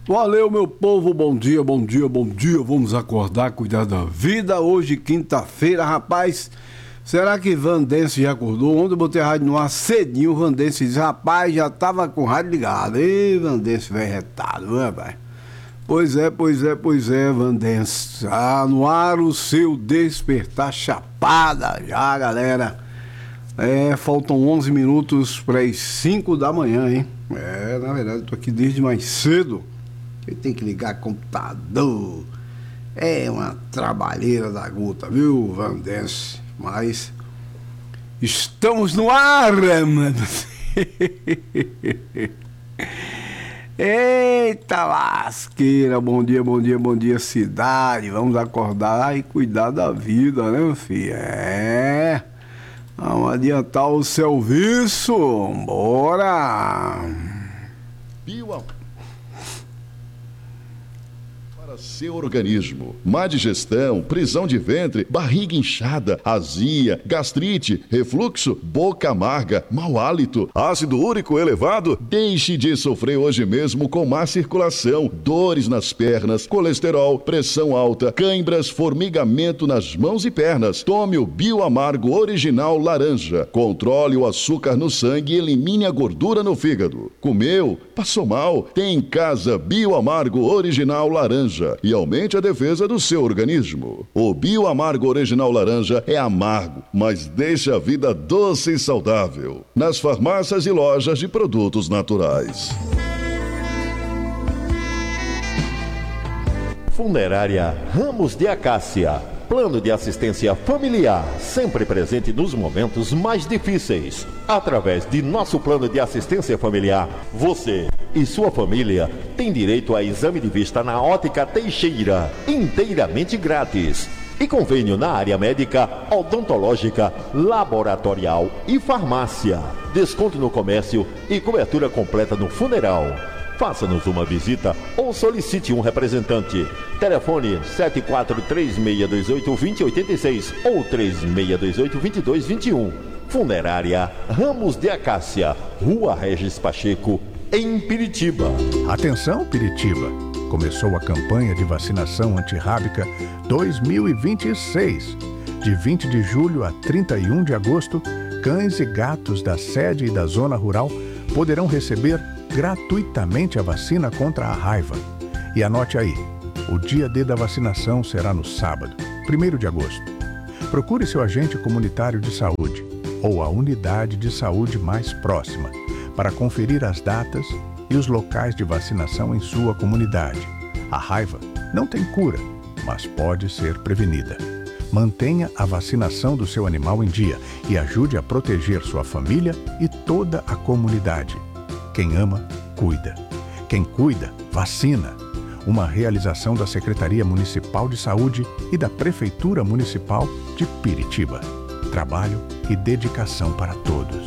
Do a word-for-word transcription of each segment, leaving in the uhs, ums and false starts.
Valeu, meu povo, bom dia, bom dia, bom dia. Vamos acordar, cuidar da vida. Hoje, quinta-feira, rapaz. Será que Vandense já acordou? Ontem eu botei a rádio no ar cedinho. O Vandense disse, rapaz, já tava com o rádio ligado. Ê, Vandense, velho retado, né, rapaz? Pois é, pois é, pois é, Vandense. Ah, no ar o seu despertar chapada já, galera. É, faltam onze minutos para as cinco da manhã, hein? É, na verdade, eu tô aqui desde mais cedo. Eu tenho que ligar computador. É uma trabalheira da gota, viu, Vandense? Mas estamos no ar, mano. Eita lasqueira, bom dia, bom dia, bom dia, cidade. Vamos acordar e cuidar da vida, né, meu filho? É. Vamos adiantar o serviço. Bora. Bio para seu organismo. Má digestão, prisão de ventre, barriga inchada, azia, gastrite, refluxo, boca amarga, mau hálito, ácido úrico elevado. Deixe de sofrer hoje mesmo com má circulação, dores nas pernas, colesterol, pressão alta, cãibras, formigamento nas mãos e pernas. Tome o Bio Amargo Original Laranja. Controle o açúcar no sangue e elimine a gordura no fígado. Comeu? Passou mal? Tem em casa Bio Amargo Original Laranja e aumente a defesa do seu organismo. O Bio Amargo Original Laranja é amargo, mas deixa a vida doce e saudável. Nas farmácias e lojas de produtos naturais. Funerária Ramos de Acácia. Plano de assistência familiar, sempre presente nos momentos mais difíceis. Através de nosso plano de assistência familiar, você e sua família têm direito a exame de vista na Ótica Teixeira, inteiramente grátis. E convênio na área médica, odontológica, laboratorial e farmácia. Desconto no comércio e cobertura completa no funeral. Faça-nos uma visita ou solicite um representante. Telefone sete quatro três seis dois oito dois zero oito seis ou três seis dois oito dois dois dois um. Funerária Ramos de Acácia, Rua Regis Pacheco, em Piritiba. Atenção, Piritiba! Começou a campanha de vacinação antirrábica dois mil e vinte e seis. De vinte de julho a trinta e um de agosto, cães e gatos da sede e da zona rural poderão receber gratuitamente a vacina contra a raiva. E anote aí, o dia D da vacinação será no sábado, primeiro de agosto. Procure seu agente comunitário de saúde ou a unidade de saúde mais próxima para conferir as datas e os locais de vacinação em sua comunidade. A raiva não tem cura, mas pode ser prevenida. Mantenha a vacinação do seu animal em dia e ajude a proteger sua família e toda a comunidade. Quem ama, cuida. Quem cuida, vacina. Uma realização da Secretaria Municipal de Saúde e da Prefeitura Municipal de Piritiba. Trabalho e dedicação para todos.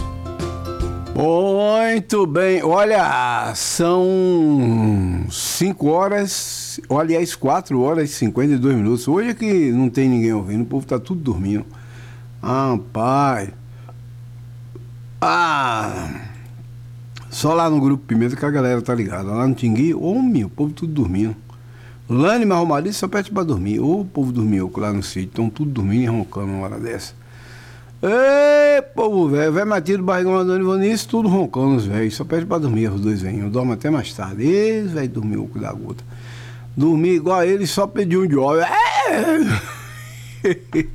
Muito bem. Olha, são cinco horas, aliás, quatro horas e cinquenta e dois minutos. Hoje é que não tem ninguém ouvindo, o povo tá tudo dormindo. Ah, pai. Ah... Só lá no Grupo Pimenta que a galera tá ligada. Lá no Tingui, homem, o povo tudo dormindo. Lânima e Romaria só pede pra dormir. Ou o povo dormiu lá no sítio. Estão tudo dormindo e roncando uma hora dessa. Ê, povo velho. Velho Matilde, Barrigão, Adônio Ivanice, tudo roncando os velhos. Só pede pra dormir os dois velhinhos. Dorme até mais tarde. Eles, velho, dormiu com da gota. Dormir igual a eles, só pediu um de óleo. É!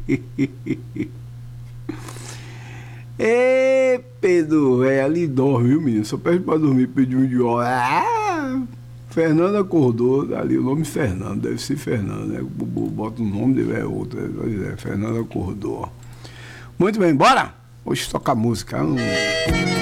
Ê, Pedro, velho, ali dorme, viu, menino? Só pede pra dormir, pediu um de óleo. Ah, Fernando acordou, ali o nome Fernando, deve ser Fernando, né? O Bubu bota o nome dele, é outro. É, Fernando acordou. Muito bem, bora? Hoje toca música. Hum.